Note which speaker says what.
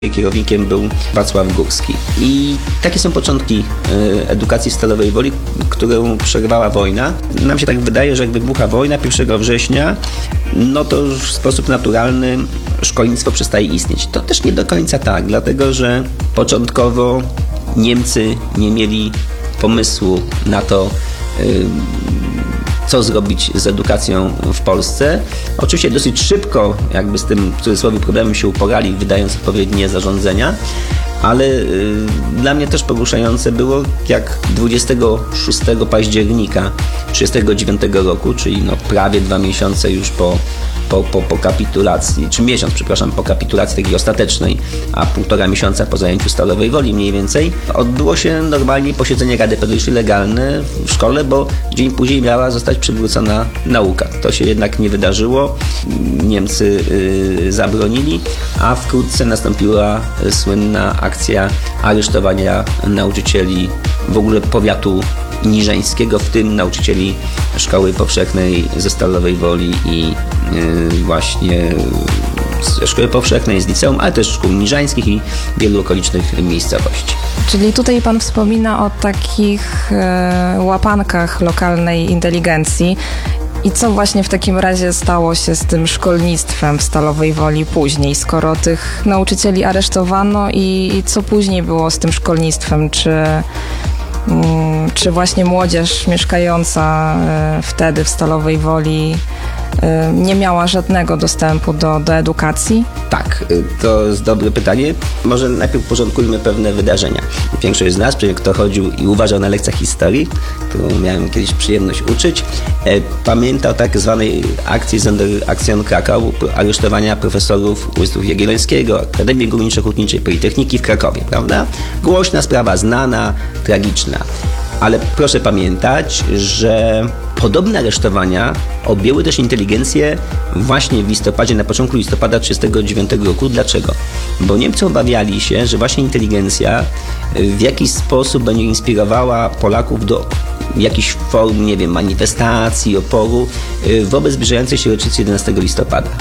Speaker 1: Kierownikiem był Wacław Górski. I takie są początki edukacji w Stalowej Woli, którą przerwała wojna. Nam się tak wydaje, że jak wybucha wojna 1 września, no to już w sposób naturalny szkolnictwo przestaje istnieć. To też nie do końca tak, dlatego że początkowo Niemcy nie mieli pomysłu na to, co zrobić z edukacją w Polsce. Oczywiście dosyć szybko jakby z tym w cudzysłowie problemem się uporali, wydając odpowiednie zarządzenia, ale dla mnie też poruszające było, jak 26 października 1939 roku, czyli prawie 2 miesiące już po kapitulacji, czy miesiąc, przepraszam, po kapitulacji takiej ostatecznej, a 1,5 miesiąca po zajęciu Stalowej Woli mniej więcej, odbyło się normalnie posiedzenie Rady Pedagogicznej legalne w szkole, bo dzień później miała zostać przywrócona nauka. To się jednak nie wydarzyło. Niemcy zabronili, a wkrótce nastąpiła słynna akcja aresztowania nauczycieli w ogóle powiatu niżeńskiego, w tym nauczycieli Szkoły Powszechnej ze Stalowej Woli i właśnie ze Szkoły Powszechnej, z liceum, ale też szkół niżańskich i wielu okolicznych miejscowości.
Speaker 2: Czyli tutaj Pan wspomina o takich łapankach lokalnej inteligencji. I co właśnie w takim razie stało się z tym szkolnictwem w Stalowej Woli później, skoro tych nauczycieli aresztowano i co później było z tym szkolnictwem? Czy właśnie młodzież mieszkająca wtedy w Stalowej Woli nie miała żadnego dostępu do edukacji?
Speaker 1: Tak, to jest dobre pytanie. Może najpierw porządkujmy pewne wydarzenia. Większość z nas, kto chodził i uważał na lekcjach historii, którą miałem kiedyś przyjemność uczyć, pamięta o tak zwanej akcji Sonderaktion Krakau, aresztowania profesorów Uniwersytetu Jagiellońskiego, Akademii Górniczo-Hutniczej, Politechniki w Krakowie, prawda? Głośna sprawa, znana, tragiczna. Ale proszę pamiętać, że podobne aresztowania objęły też inteligencję właśnie w listopadzie, na początku listopada 1939 roku. Dlaczego? Bo Niemcy obawiali się, że właśnie inteligencja w jakiś sposób będzie inspirowała Polaków do jakichś form, manifestacji, oporu wobec zbliżającej się rocznicy 11 listopada.